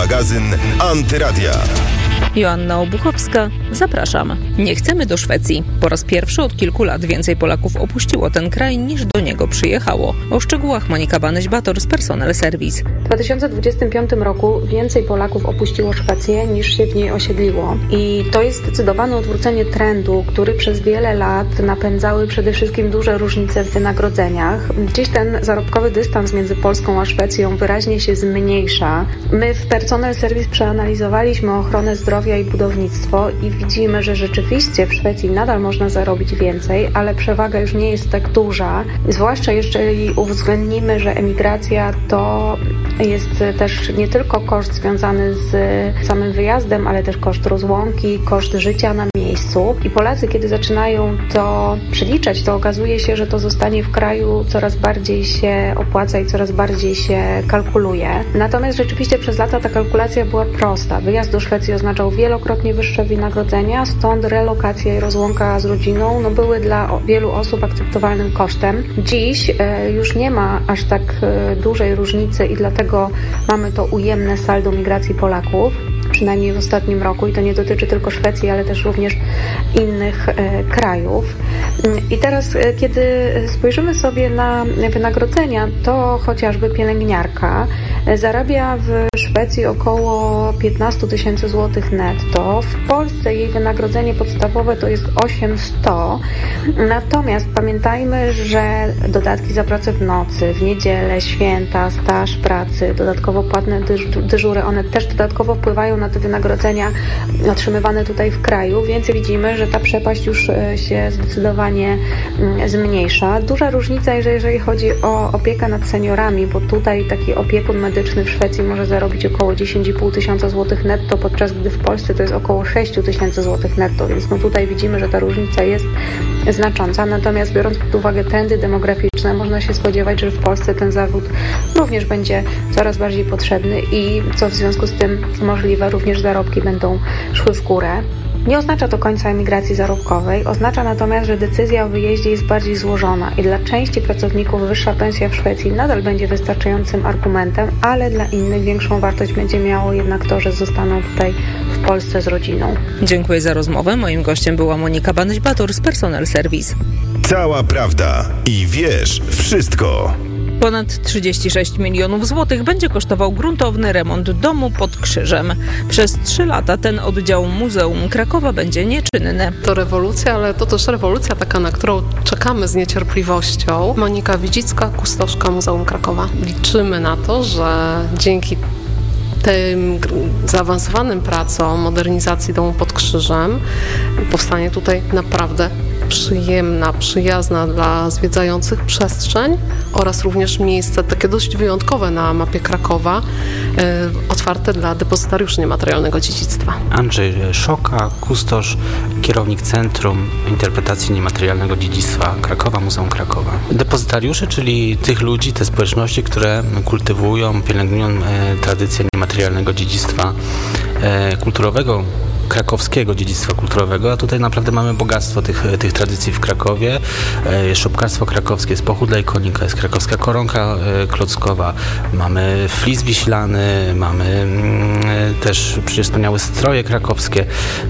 magazyn Antyradia. Joanna Obuchowska, zapraszam. Nie chcemy do Szwecji. Po raz pierwszy od kilku lat więcej Polaków opuściło ten kraj niż do niego przyjechało. O szczegółach Monika Banyś-Bator z Personal Service. W 2025 roku więcej Polaków opuściło Szwecję niż się w niej osiedliło. I to jest zdecydowane odwrócenie trendu, który przez wiele lat napędzały przede wszystkim duże różnice w wynagrodzeniach. Dziś ten zarobkowy dystans między Polską a Szwecją wyraźnie się zmniejsza. My w Personal Service przeanalizowaliśmy ochronę zdrowia i budownictwo i widzimy, że rzeczywiście w Szwecji nadal można zarobić więcej, ale przewaga już nie jest tak duża. Zwłaszcza jeżeli uwzględnimy, że emigracja to jest też nie tylko koszt związany z samym wyjazdem, ale też koszt rozłąki, koszt życia na miejscu. I Polacy, kiedy zaczynają to przeliczać, to okazuje się, że to zostanie w kraju coraz bardziej się opłaca i coraz bardziej się kalkuluje. Natomiast rzeczywiście przez lata ta kalkulacja była prosta. Wyjazd do Szwecji oznaczał wielokrotnie wyższe wynagrodzenia, stąd relokacja i rozłąka z rodziną były dla wielu osób akceptowalnym kosztem. Dziś już nie ma aż tak dużej różnicy i dlatego mamy to ujemne saldo migracji Polaków, przynajmniej w ostatnim roku, i to nie dotyczy tylko Szwecji, ale też również innych krajów. I teraz, kiedy spojrzymy sobie na wynagrodzenia, to chociażby pielęgniarka zarabia w Szwecji około 15 000 złotych netto. W Polsce jej wynagrodzenie podstawowe to jest 800. Natomiast pamiętajmy, że dodatki za pracę w nocy, w niedzielę, święta, staż pracy, dodatkowo płatne dyżury, one też dodatkowo wpływają na te wynagrodzenia otrzymywane tutaj w kraju, więc widzimy, że ta przepaść już się zdecydowanie zmniejsza. Duża różnica, jeżeli chodzi o opiekę nad seniorami, bo tutaj taki opiekun medyczny w Szwecji może zarobić około 10,5 tysiąca złotych netto, podczas gdy w Polsce to jest około 6 000 złotych netto, więc tutaj widzimy, że ta różnica jest znacząca. Natomiast biorąc pod uwagę trendy demograficzne, można się spodziewać, że w Polsce ten zawód również będzie coraz bardziej potrzebny i co w związku z tym możliwe, również zarobki będą szły w górę. Nie oznacza to końca emigracji zarobkowej, oznacza natomiast, że decyzja o wyjeździe jest bardziej złożona i dla części pracowników wyższa pensja w Szwecji nadal będzie wystarczającym argumentem, ale dla innych większą wartość będzie miało jednak to, że zostaną tutaj w Polsce z rodziną. Dziękuję za rozmowę. Moim gościem była Monika Banyś-Bator z Personal Service. Cała prawda i wiesz wszystko. Ponad 36 milionów złotych będzie kosztował gruntowny remont domu pod Krzyżem. Przez 3 lata ten oddział Muzeum Krakowa będzie nieczynny. To rewolucja, ale to też rewolucja taka, na którą czekamy z niecierpliwością. Monika Widzicka, kustoszka Muzeum Krakowa. Liczymy na to, że dzięki tym zaawansowanym pracom modernizacji domu pod Krzyżem powstanie tutaj naprawdę przyjemna, przyjazna dla zwiedzających przestrzeń oraz również miejsce takie dość wyjątkowe na mapie Krakowa, otwarte dla depozytariuszy niematerialnego dziedzictwa. Andrzej Szoka, kustosz, kierownik Centrum Interpretacji Niematerialnego Dziedzictwa Krakowa, Muzeum Krakowa. Depozytariusze, czyli tych ludzi, te społeczności, które kultywują, pielęgnują tradycję niematerialnego dziedzictwa kulturowego, krakowskiego dziedzictwa kulturowego, a tutaj naprawdę mamy bogactwo tych tradycji w Krakowie. Jest szopkarstwo krakowskie, jest pochód lejkonika, jest krakowska koronka klockowa, mamy flis wiślany, mamy też przecież wspaniałe stroje krakowskie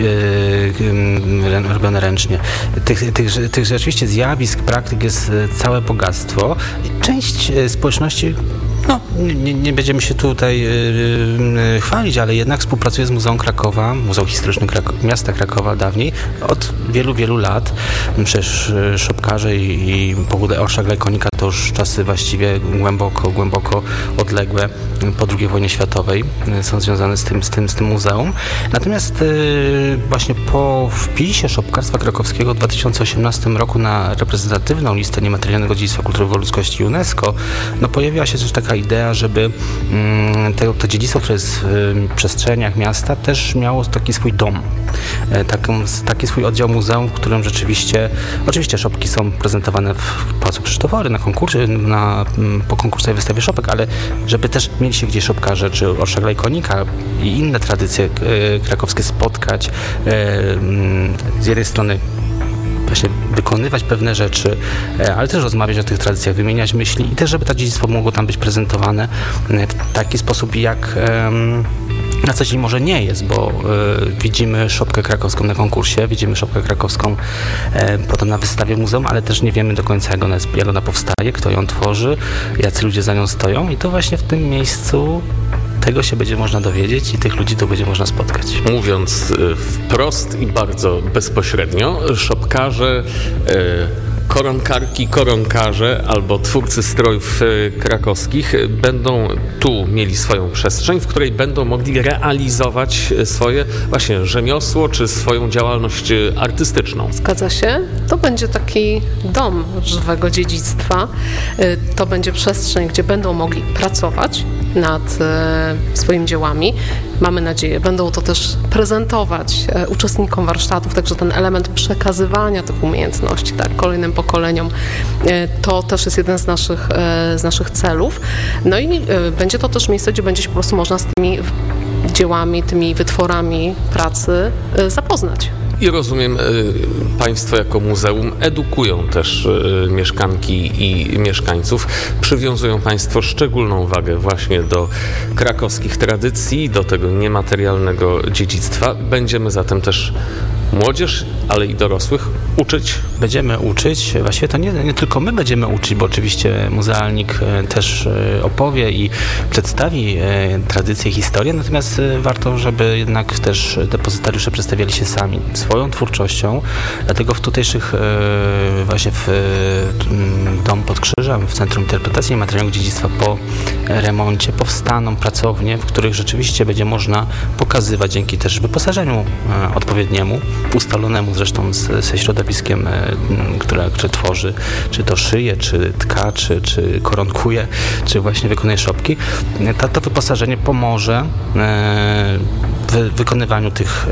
robione ręcznie. Tych rzeczywiście zjawisk, praktyk jest całe bogactwo. Część społeczności nie będziemy się tutaj chwalić, ale jednak współpracuje z Muzeum Krakowa, Muzeum Historycznym Miasta Krakowa dawniej, od wielu, wielu lat. Przecież szopkarze i pochód orszak lejkonika to już czasy właściwie głęboko odległe po II wojnie światowej są związane z tym muzeum. Natomiast właśnie po wpisie szopkarstwa krakowskiego w 2018 roku na reprezentatywną listę niematerialnego dziedzictwa kulturowego ludzkości UNESCO, pojawiła się też taka idea, żeby to dziedzictwo, które jest w przestrzeniach miasta, też miało taki swój dom. Taki swój oddział muzeum, w którym oczywiście szopki są prezentowane w Pałacu Krzysztofory, po konkursowej wystawie szopek, ale żeby też mieli się gdzieś szopkarze, czy orszak lejkonika i inne tradycje krakowskie spotkać. Z jednej strony właśnie wykonywać pewne rzeczy, ale też rozmawiać o tych tradycjach, wymieniać myśli i też, żeby to dziedzictwo mogło tam być prezentowane w taki sposób, jak na co dzień może nie jest, bo widzimy szopkę krakowską na konkursie, widzimy szopkę krakowską potem na wystawie muzeum, ale też nie wiemy do końca, jak ona powstaje, kto ją tworzy, jacy ludzie za nią stoją i to właśnie w tym miejscu tego się będzie można dowiedzieć i tych ludzi tu będzie można spotkać. Mówiąc wprost i bardzo bezpośrednio, szopkarze, koronkarki, koronkarze albo twórcy strojów krakowskich będą tu mieli swoją przestrzeń, w której będą mogli realizować swoje właśnie rzemiosło czy swoją działalność artystyczną. Zgadza się. To będzie taki dom żywego dziedzictwa. To będzie przestrzeń, gdzie będą mogli pracować nad swoimi dziełami. Mamy nadzieję, będą to też prezentować uczestnikom warsztatów, także ten element przekazywania tych umiejętności kolejnym pokoleniom, to też jest jeden z naszych celów. No i będzie to też miejsce, gdzie będzie się po prostu można z tymi dziełami, tymi wytworami pracy zapoznać. I rozumiem, Państwo jako muzeum edukują też mieszkanki i mieszkańców. Przywiązują Państwo szczególną wagę właśnie do krakowskich tradycji, do tego niematerialnego dziedzictwa. Będziemy zatem też młodzież, ale i dorosłych uczyć. Będziemy uczyć, właściwie to nie tylko my będziemy uczyć, bo oczywiście muzealnik też opowie i przedstawi tradycje i historię, natomiast warto, żeby jednak też depozytariusze przedstawiali się sami swoją twórczością, dlatego w tutejszych właśnie w Dom pod Krzyżem, w Centrum Interpretacji Niematerialnego Dziedzictwa po remoncie powstaną pracownie, w których rzeczywiście będzie można pokazywać dzięki też wyposażeniu odpowiedniemu, ustalonemu zresztą ze środowiskiem, które tworzy, czy to szyje, czy tka, czy koronkuje, czy właśnie wykonuje szopki. To wyposażenie pomoże w wykonywaniu tych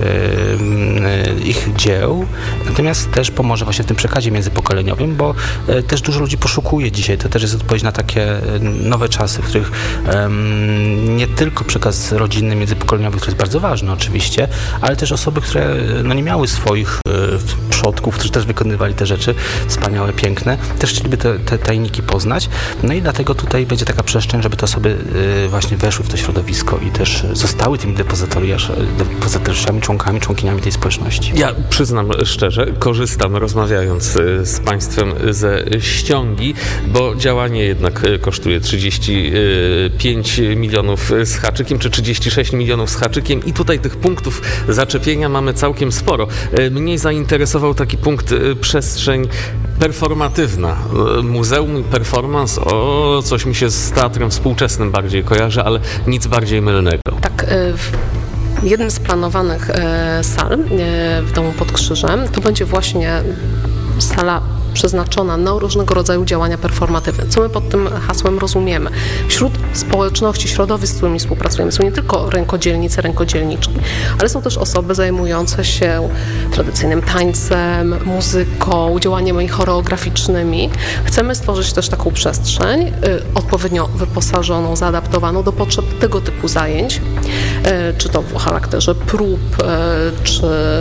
ich dzieł, natomiast też pomoże właśnie w tym przekazie międzypokoleniowym, bo też dużo ludzi poszukuje dzisiaj. To też jest odpowiedź na takie nowe czasy, w których nie tylko przekaz rodzinny, międzypokoleniowy, który jest bardzo ważny oczywiście, ale też osoby, które nie miały swoich przodków, którzy też wykonywali te rzeczy wspaniałe, piękne, też chcieliby te tajniki poznać. No i dlatego tutaj będzie taka przestrzeń, żeby te osoby właśnie weszły w to środowisko i też zostały tymi depozytariuszami, członkiniami tej społeczności. Ja przyznam szczerze, korzystam rozmawiając z Państwem ze ściągi, bo działanie jednak kosztuje 35 milionów z haczykiem, czy 36 milionów z haczykiem i tutaj tych punktów zaczepienia mamy całkiem sporo. Mnie zainteresował taki punkt przestrzeń performatywna. Muzeum i performance, coś mi się z teatrem współczesnym bardziej kojarzy, ale nic bardziej mylnego. Tak, jednym z planowanych sal w Domu pod Krzyżem to będzie właśnie sala przeznaczona na różnego rodzaju działania performatywne. Co my pod tym hasłem rozumiemy? Wśród społeczności, środowisk, z którymi współpracujemy, są nie tylko rękodzielnicy, rękodzielniczki, ale są też osoby zajmujące się tradycyjnym tańcem, muzyką, działaniami choreograficznymi. Chcemy stworzyć też taką przestrzeń odpowiednio wyposażoną, zaadaptowaną do potrzeb tego typu zajęć, czy to w charakterze prób, czy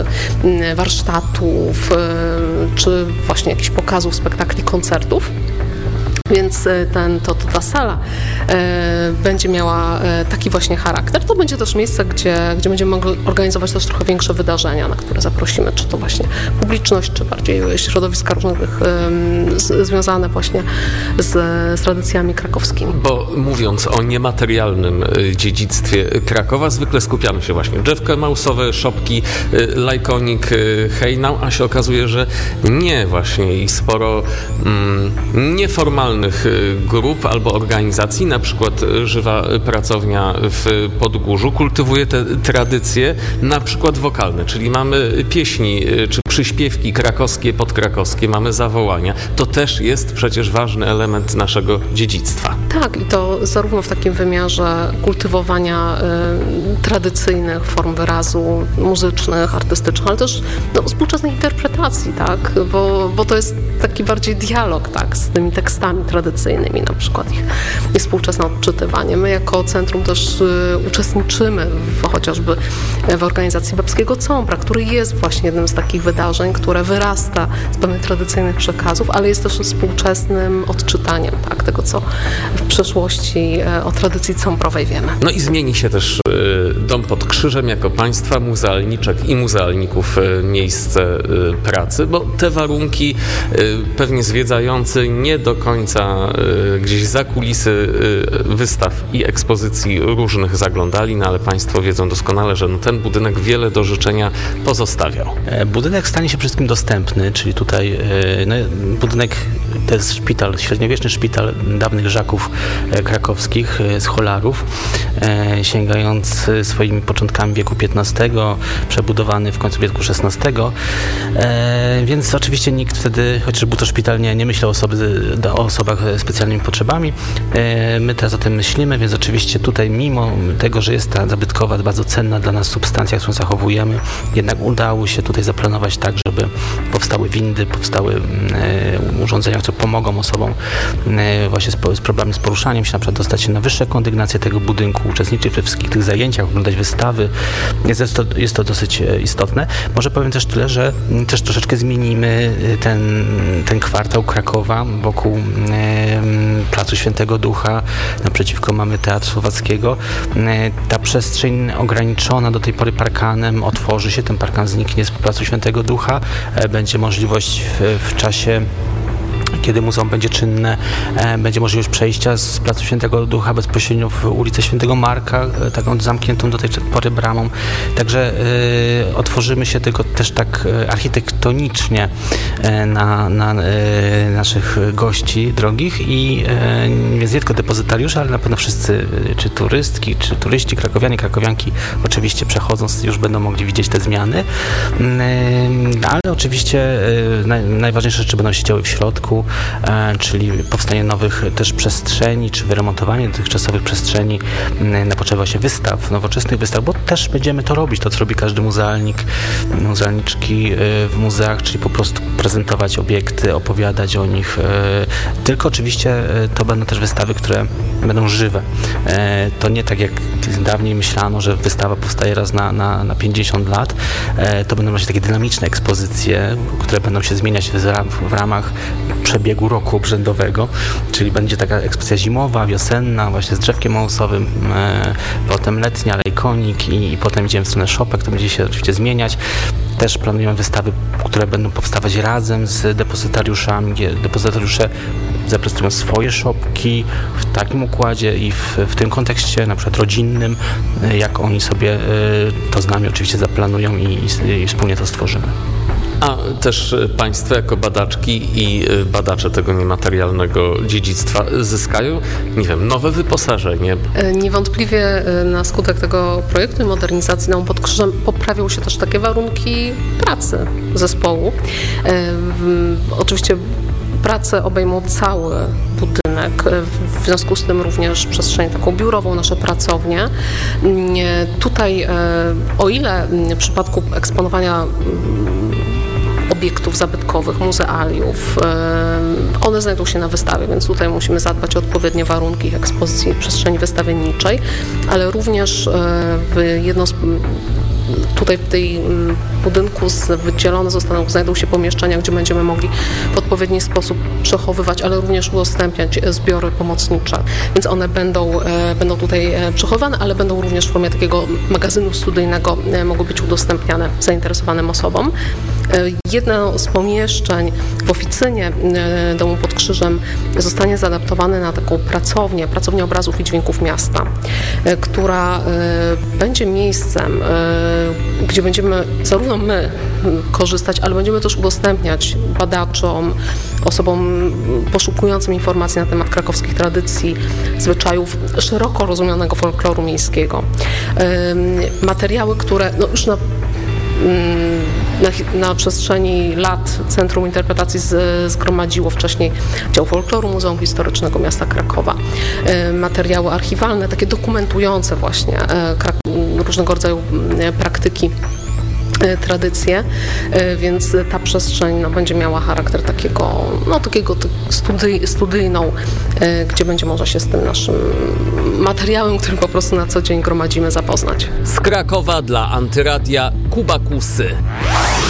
warsztatów, czy właśnie jakichś pokazów, spektakli, koncertów. Więc ta sala będzie miała taki właśnie charakter. To będzie też miejsce, gdzie będziemy mogli organizować też trochę większe wydarzenia, na które zaprosimy, czy to właśnie publiczność, czy bardziej środowiska różnych związane właśnie z tradycjami krakowskimi. Bo mówiąc o niematerialnym dziedzictwie Krakowa, zwykle skupiamy się właśnie drzewko mausowe, szopki, lajkonik, hejnał, a się okazuje, że nie właśnie i sporo nieformalnych grup albo organizacji, na przykład Żywa Pracownia w Podgórzu kultywuje te tradycje, na przykład wokalne, czyli mamy pieśni czy przyśpiewki krakowskie, podkrakowskie, mamy zawołania. To też jest przecież ważny element naszego dziedzictwa. Tak, i to zarówno w takim wymiarze kultywowania tradycyjnych form wyrazu muzycznych, artystycznych, ale też współczesnej interpretacji, tak? Bo to jest taki bardziej dialog, tak, z tymi tekstami tradycyjnymi, na przykład ich współczesne odczytywanie. My jako centrum też uczestniczymy chociażby w organizacji Babskiego Cąbra, który jest właśnie jednym z takich wydarzeń, wydarzeń, które wyrasta z pewnych tradycyjnych przekazów, ale jest też współczesnym odczytaniem, tak, tego, co w przeszłości o tradycji cąbrowej wiemy. No i zmieni się też Dom pod Krzyżem jako państwa muzealniczek i muzealników miejsce pracy, bo te warunki pewnie zwiedzający nie do końca gdzieś za kulisy wystaw i ekspozycji różnych zaglądali, no ale państwo wiedzą doskonale, że ten budynek wiele do życzenia pozostawiał. Budynek stanie się wszystkim dostępny, czyli tutaj budynek to jest szpital, średniowieczny szpital dawnych Żaków krakowskich, scholarów, sięgając swoimi początkami wieku XV, przebudowany w końcu wieku XVI, więc oczywiście nikt wtedy, chociaż był to szpital, nie myślał o osobach z specjalnymi potrzebami. My teraz o tym myślimy, więc oczywiście tutaj mimo tego, że jest ta zabytkowa, bardzo cenna dla nas substancja, którą zachowujemy, jednak udało się tutaj zaplanować tak, żeby powstały windy, powstały urządzenia, które pomogą osobom właśnie z problemem z poruszaniem się, na przykład dostać się na wyższe kondygnacje tego budynku, uczestniczyć we wszystkich tych zajęciach, oglądać wystawy. Jest to dosyć istotne. Może powiem też tyle, że też troszeczkę zmienimy ten kwartał Krakowa wokół Placu Świętego Ducha. Naprzeciwko mamy Teatr Słowackiego. Ta przestrzeń ograniczona do tej pory parkanem otworzy się, ten parkan zniknie z Placu Świętego Ducha. Będzie możliwość w czasie, kiedy muzeum będzie czynne, będzie możliwość przejścia z Placu Świętego Ducha bezpośrednio w ulicę Świętego Marka, taką zamkniętą do tej pory bramą. Także otworzymy się tylko też tak architektonicznie na naszych gości drogich i więc nie tylko depozytariusze, ale na pewno wszyscy, czy turystki, czy turyści, krakowianie, krakowianki oczywiście przechodząc już będą mogli widzieć te zmiany, ale oczywiście najważniejsze rzeczy będą się działy w środku, czyli powstanie nowych też przestrzeni, czy wyremontowanie dotychczasowych przestrzeni na potrzeby właśnie wystaw, nowoczesnych wystaw, bo też będziemy to robić, to co robi każdy muzealnik, muzealniczki w muzeach, czyli po prostu prezentować obiekty, opowiadać o nich, tylko oczywiście to będą też wystawy, które będą żywe. To nie tak jak dawniej myślano, że wystawa powstaje raz na 50 lat, to będą właśnie takie dynamiczne ekspozycje, które będą się zmieniać w ramach przebiegu roku obrzędowego, czyli będzie taka ekspozycja zimowa, wiosenna, właśnie z drzewkiem małosowym, potem letnia, lejkonik i potem idziemy w stronę szopek, to będzie się oczywiście zmieniać. Też planujemy wystawy, które będą powstawać razem z depozytariuszami. Depozytariusze zaprezentują swoje szopki w takim układzie i w tym kontekście na przykład rodzinnym, jak oni sobie to z nami oczywiście zaplanują i wspólnie to stworzymy. A też państwo jako badaczki i badacze tego niematerialnego dziedzictwa zyskają, nie wiem, nowe wyposażenie. Niewątpliwie na skutek tego projektu i modernizacji Domu pod Krzyżem poprawią się też takie warunki pracy zespołu. Oczywiście prace obejmą cały budynek, w związku z tym również przestrzeń taką biurową, nasze pracownie. Tutaj, o ile w przypadku eksponowania obiektów zabytkowych, muzealiów, one znajdą się na wystawie, więc tutaj musimy zadbać o odpowiednie warunki ekspozycji przestrzeni wystawienniczej, ale również tutaj w tej budynku wydzielone znajdą się pomieszczenia, gdzie będziemy mogli w odpowiedni sposób przechowywać, ale również udostępniać zbiory pomocnicze. Więc one będą tutaj przechowane, ale będą również w formie takiego magazynu studyjnego mogły być udostępniane zainteresowanym osobom. Jedno z pomieszczeń w oficynie Domu pod Krzyżem zostanie zaadaptowane na taką pracownię obrazów i dźwięków miasta, która będzie miejscem, gdzie będziemy zarówno my korzystać, ale będziemy też udostępniać badaczom, osobom poszukującym informacji na temat krakowskich tradycji, zwyczajów, szeroko rozumianego folkloru miejskiego. Materiały, które już na przestrzeni lat Centrum Interpretacji zgromadziło wcześniej dział folkloru Muzeum Historycznego Miasta Krakowa. Materiały archiwalne, takie dokumentujące właśnie różnego rodzaju praktyki, tradycje, więc ta przestrzeń będzie miała charakter takiego studyjną, gdzie będzie można się z tym naszym materiałem, który po prostu na co dzień gromadzimy, zapoznać. Z Krakowa dla Antyradia Kuba Kusy.